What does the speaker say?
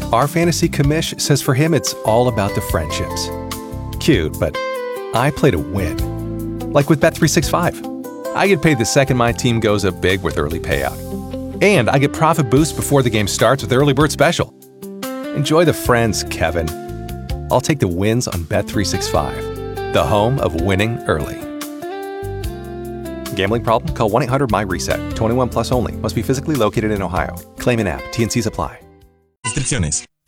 Our fantasy commish says for him it's all about the friendships. Cute, but I play to win. Like with Bet365. I get paid the second my team goes up big with early payout. And I get profit boost before the game starts with Early Bird Special. Enjoy the friends, Kevin. I'll take the wins on Bet365, the home of winning early. Gambling problem? Call 1-800-MY-RESET. 21 plus only. Must be physically located in Ohio. Claim in app. T&Cs apply. Restricciones.